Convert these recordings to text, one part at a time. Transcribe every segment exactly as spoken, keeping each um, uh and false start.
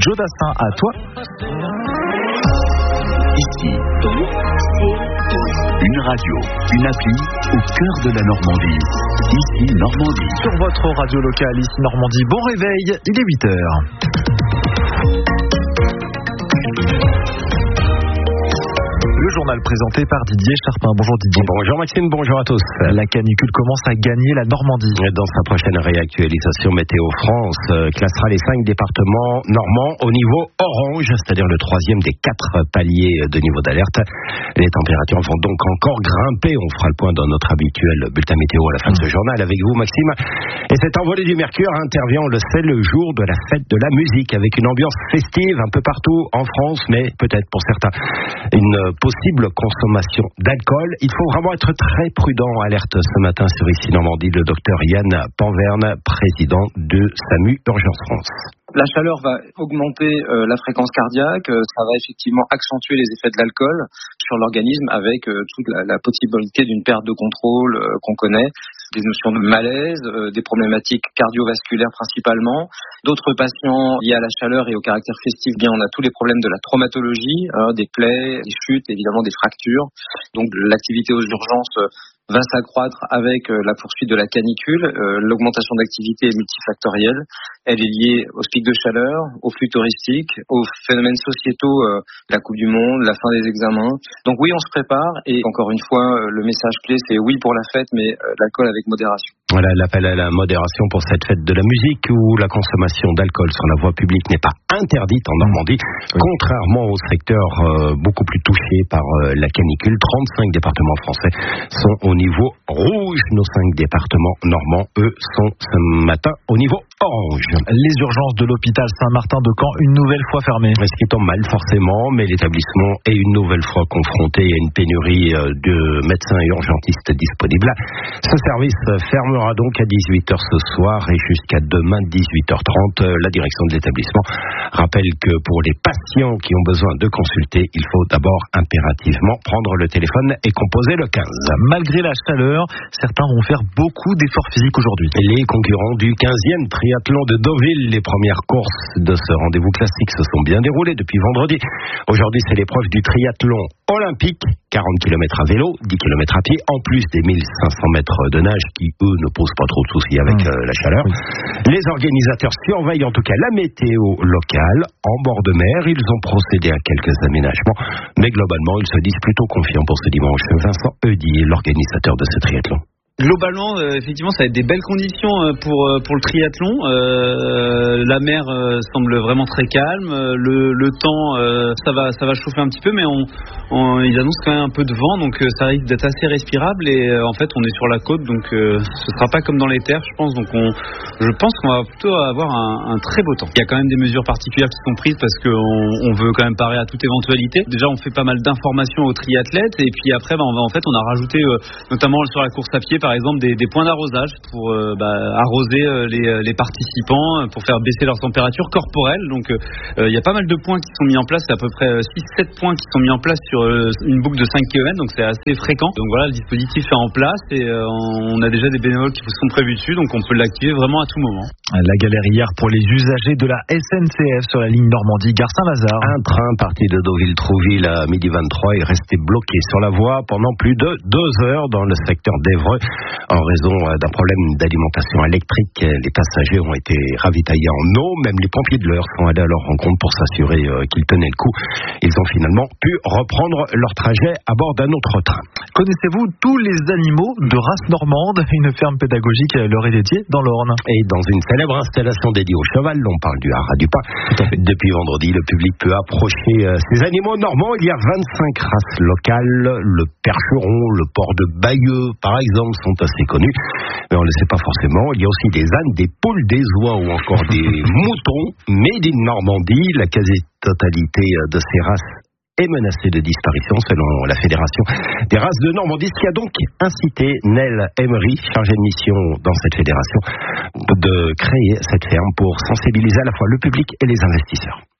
Jodassin, à toi. Ici, une radio, une appli au cœur de la Normandie. Ici, Normandie. Sur votre radio locale, ici Normandie. Bon réveil, il est huit heures. Le journal présenté par Didier Charpin. Bonjour Didier. Bonjour Maxime, bonjour à tous. La canicule commence à gagner la Normandie. Dans sa prochaine réactualisation, Météo France euh, classera les cinq départements normands au niveau orange, c'est-à-dire le troisième des quatre paliers de niveau d'alerte. Les températures vont donc encore grimper. On fera le point dans notre habituel bulletin météo à la fin de ce journal avec vous Maxime. Et cette envolée du mercure intervient, on le sait, le jour de la fête de la musique avec une ambiance festive un peu partout en France, mais peut-être pour certains une possible consommation d'alcool. Il faut vraiment être très prudent. Alerte ce matin sur Ici Normandie le docteur Yann Panverne, président de SAMU Urgence France. La chaleur va augmenter euh, la fréquence cardiaque, euh, ça va effectivement accentuer les effets de l'alcool sur l'organisme avec euh, toute la, la possibilité d'une perte de contrôle euh, qu'on connaît, des notions de malaise, euh, des problématiques cardiovasculaires principalement. D'autres patients liés à la chaleur et au caractère festif, bien on a tous les problèmes de la traumatologie, hein, des plaies, des chutes, évidemment des fractures. Donc l'activité aux urgences euh, va s'accroître avec euh, la poursuite de la canicule. Euh, l'augmentation d'activité est multifactorielle. Elle est liée aux pics de chaleur, aux flux touristiques, aux phénomènes sociétaux, euh, la Coupe du Monde, la fin des examens. Donc oui, on se prépare et encore une fois, euh, le message clé, c'est oui pour la fête, mais euh, l'alcool avec modération. Voilà l'appel à la modération pour cette fête de la musique où la consommation d'alcool sur la voie publique n'est pas interdite en Normandie, oui. Contrairement au secteur euh, beaucoup plus touché par euh, la canicule. trente-cinq départements français sont au niveau rouge. Nos cinq départements normands, eux, sont ce matin au niveau orange. Les urgences de l'hôpital Saint-Martin de Caen, une nouvelle fois fermées. Ce qui tombe mal forcément, mais l'établissement est une nouvelle fois confronté à une pénurie de médecins et urgentistes disponibles. Ce service fermera donc à dix-huit heures ce soir et jusqu'à demain dix-huit heures trente. La direction de l'établissement rappelle que pour les patients qui ont besoin de consulter, il faut d'abord impérativement prendre le téléphone et composer le quinze. Malgré la chaleur, certains vont faire beaucoup d'efforts physiques aujourd'hui. Les concurrents du quinzième triathlon de Deauville, les premières courses de ce rendez-vous classique se sont bien déroulées depuis vendredi. Aujourd'hui, c'est l'épreuve du triathlon olympique, quarante kilomètres à vélo, dix kilomètres à pied, en plus des mille cinq cents mètres de nage qui, eux, ne posent pas trop de soucis avec mmh. euh, la chaleur. Oui. Les organisateurs surveillent en tout cas la météo locale en bord de mer. Ils ont procédé à quelques aménagements, mais globalement, ils se disent plutôt confiants pour ce dimanche. Vincent Eudy est l'organisateur de ce triathlon. Globalement, euh, effectivement, ça va être des belles conditions euh, pour euh, pour le triathlon. Euh, la mer euh, semble vraiment très calme. Le le temps, euh, ça va ça va chauffer un petit peu, mais on, on ils annoncent quand même un peu de vent, donc euh, ça risque d'être assez respirable. Et euh, en fait, on est sur la côte, donc euh, ce sera pas comme dans les terres, je pense. Donc on, je pense qu'on va plutôt avoir un, un très beau temps. Il y a quand même des mesures particulières qui sont prises parce qu'on on veut quand même parer à toute éventualité. Déjà, on fait pas mal d'informations aux triathlètes, et puis après, bah, on va en fait, on a rajouté euh, notamment sur la course à pied, par exemple des, des points d'arrosage pour euh, bah, arroser euh, les, les participants, pour faire baisser leur température corporelle. Donc il euh, y a pas mal de points qui sont mis en place, c'est à peu près six sept points qui sont mis en place sur euh, une boucle de cinq kilomètres, donc c'est assez fréquent. Donc voilà, le dispositif est en place et euh, on a déjà des bénévoles qui sont prévus dessus, donc on peut l'activer vraiment à tout moment. La galère hier pour les usagers de la S N C F sur la ligne Normandie-Gare Saint-Lazare. Un train parti de Deauville-Trouville à midi vingt-trois est resté bloqué sur la voie pendant plus de deux heures dans le secteur d'Évreux. En raison d'un problème d'alimentation électrique, les passagers ont été ravitaillés en eau. Même les pompiers de l'heure sont allés à leur rencontre pour s'assurer qu'ils tenaient le coup. Ils ont finalement pu reprendre leur trajet à bord d'un autre train. Connaissez-vous tous les animaux de race normande? Une ferme pédagogique leur est dédiée dans l'Orne. Et dans une célèbre installation dédiée au cheval, on parle du haras du Pin. Depuis vendredi, le public peut approcher ces animaux normands. Il y a vingt-cinq races locales. Le percheron, le porc de Bayeux, par exemple, sont assez connus, mais on ne le sait pas forcément. Il y a aussi des ânes, des poules, des oies ou encore des moutons made in Normandie. La quasi-totalité de ces races est menacée de disparition selon la Fédération des races de Normandie, ce qui a donc incité Nel Emery, chargé de mission dans cette fédération, de créer cette ferme pour sensibiliser à la fois le public et les investisseurs.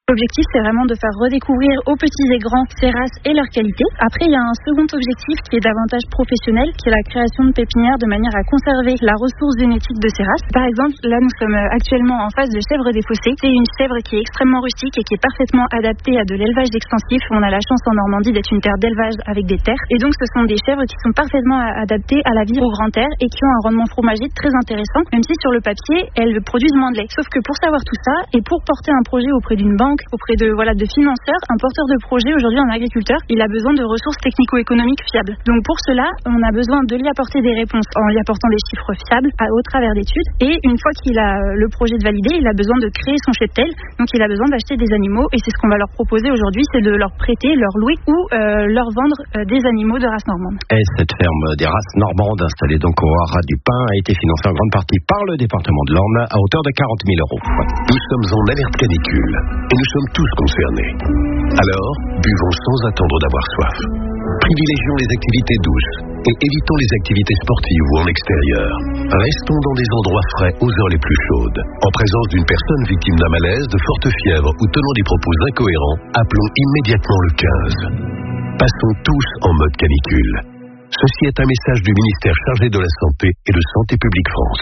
L'objectif, c'est vraiment de faire redécouvrir aux petits et grands ces races et leurs qualités. Après, il y a un second objectif qui est davantage professionnel, qui est la création de pépinières de manière à conserver la ressource génétique de ces races. Par exemple, là, nous sommes actuellement en face de chèvre des fossés. C'est une chèvre qui est extrêmement rustique et qui est parfaitement adaptée à de l'élevage extensif. On a la chance en Normandie d'être une terre d'élevage avec des terres. Et donc, ce sont des chèvres qui sont parfaitement adaptées à la vie au grand air et qui ont un rendement fromager très intéressant, même si sur le papier, elles produisent moins de lait. Sauf que pour savoir tout ça et pour porter un projet auprès d'une banque, auprès de voilà de financeurs, un porteur de projet aujourd'hui, un agriculteur, il a besoin de ressources technico-économiques fiables. Donc pour cela, on a besoin de lui apporter des réponses en lui apportant des chiffres fiables à, au travers d'études. Et une fois qu'il a le projet de valider, il a besoin de créer son cheptel. Donc il a besoin d'acheter des animaux et c'est ce qu'on va leur proposer aujourd'hui, c'est de leur prêter, leur louer ou euh, leur vendre euh, des animaux de race normande. Et cette ferme des races normandes installée donc au Haras du Pin a été financée en grande partie par le département de l'Orne à hauteur de quarante mille euros. Nous sommes en alerte canicule et nous sommes tous concernés. Alors, buvons sans attendre d'avoir soif. Privilégions les activités douces et évitons les activités sportives ou en extérieur. Restons dans des endroits frais aux heures les plus chaudes. En présence d'une personne victime d'un malaise, de forte fièvre ou tenant des propos incohérents, appelons immédiatement le quinze. Passons tous en mode canicule. Ceci est un message du ministère chargé de la Santé et de Santé publique France.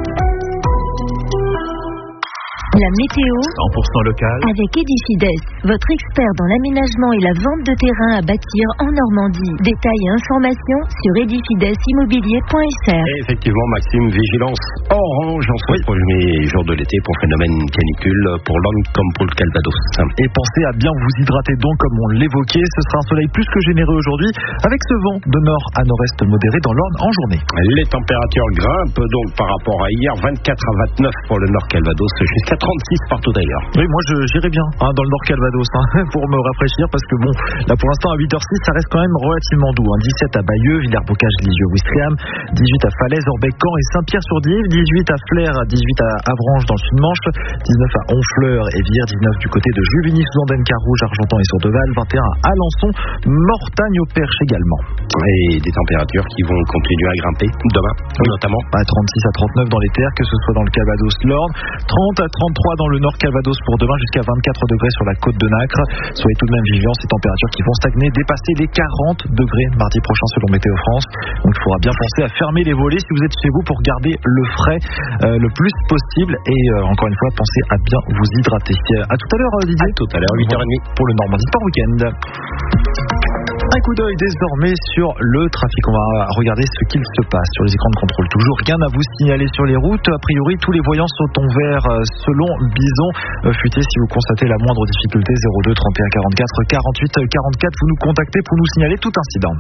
La météo cent pour cent local avec Edifides, votre expert dans l'aménagement et la vente de terrain à bâtir en Normandie. Détails et informations sur edifides immobilier point f r. Et effectivement, Maxime, vigilance orange en ce oui. premier jour de l'été pour phénomène canicule pour l'Orne comme pour le Calvados. Et pensez à bien vous hydrater donc comme on l'évoquait. Ce sera un soleil plus que généreux aujourd'hui avec ce vent de nord à nord-est modéré dans l'Orne en journée. Les températures grimpent donc par rapport à hier, vingt-quatre à vingt-neuf pour le nord Calvados jusqu'à trente-six partout d'ailleurs. Oui, moi je, j'irai bien hein, dans le nord Calvados hein, pour me rafraîchir parce que bon, là pour l'instant à huit heures six ça reste quand même relativement doux. Hein. dix-sept à Bayeux, Villers-Bocage, Lisieux, Ouistreham, dix-huit à Falaise, Orbec, Caen et Saint-Pierre-sur-Dive, dix-huit à Flers, dix-huit à Avranches dans le Sud-Manche, dix-neuf à Honfleur et Vire, dix-neuf du côté de Juvigny, Souandène, Carouge, Argentan et Sourdeval, vingt et un à Alençon, Mortagne au Perche également. Et des températures qui vont continuer à grimper demain, oui. notamment à trente-six à trente-neuf dans les terres, que ce soit dans le Calvados, l'Orne, trente à trente-trois dans le nord Calvados pour demain, jusqu'à vingt-quatre degrés sur la côte de Nacre. Soyez tout de même vigilants, ces températures qui vont stagner, dépasser les quarante degrés mardi prochain selon Météo France. Donc il faudra bien penser à fermer les volets si vous êtes chez vous pour garder le frais euh, le plus possible et euh, encore une fois pensez à bien vous hydrater. À tout à l'heure Didier. À tout à l'heure, huit heures trente pour le Normandie Sport Week-end. Un coup d'œil désormais sur le trafic. On va regarder ce qu'il se passe sur les écrans de contrôle. Toujours rien à vous signaler sur les routes. A priori, tous les voyants sont en vert selon Bison. Futé, si vous constatez la moindre difficulté, zéro deux trente et un quarante-quatre quarante-huit quarante-quatre. Vous nous contactez pour nous signaler tout incident.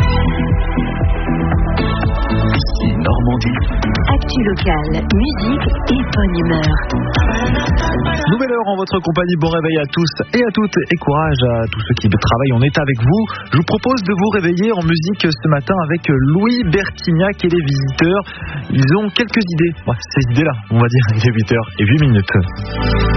Ici Normandie. Actu locale, musique et bonne humeur. Nouvelle heure en votre compagnie. Bon réveil à tous et à toutes et courage à tous ceux qui travaillent. On est avec vous. Je vous propose de vous réveiller en musique ce matin avec Louis Bertignac et les Visiteurs. Ils ont quelques idées. Ouais, ces idées-là, on va dire. Il est huit heures et huit minutes.